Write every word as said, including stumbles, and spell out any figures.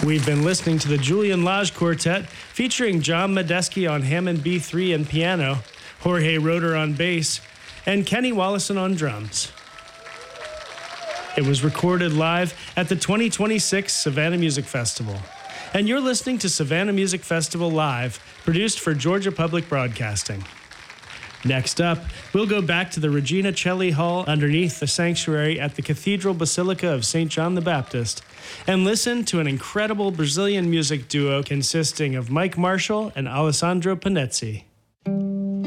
We've been listening to the Julian Lage Quartet, featuring John Medeski on Hammond B three and piano, Jorge Roeder on bass, and Kenny Wallison on drums. It was recorded live at the twenty twenty-six Savannah Music Festival. And you're listening to Savannah Music Festival Live, produced for Georgia Public Broadcasting. Next up, we'll go back to the Regina Celli Hall underneath the sanctuary at the Cathedral Basilica of Saint John the Baptist and listen to an incredible Brazilian music duo consisting of Mike Marshall and Alessandro Panezzi.